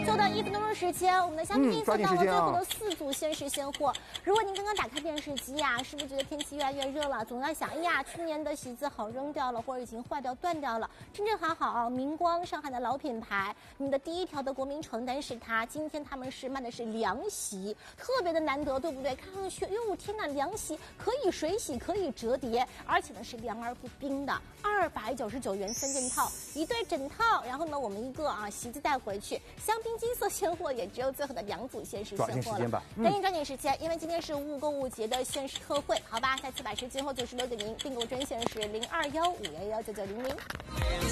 就到1分多钟时间，我们的香槟送到了最后的4组限时现货。如果您刚刚打开电视机呀，是不是觉得天气越来越热了？总要想，哎呀，去年的席子好扔掉了，或者已经坏掉断掉了。真正好，明光上海的老品牌，你的第一条的国民床单是它，今天他们是卖的是凉席，特别的难得，对不对？看上去，哟，天哪，凉席可以水洗，可以折叠，而且呢是凉而不冰的，299元3件套，1对整套。然后呢，我们一个席子带回去，香槟金色现货也只有最后的2组限时现货了，赶紧抓紧时间，因为今天是物购物节的限时特惠，好吧？下次把时间或者是留给您，订购专线是0215119900。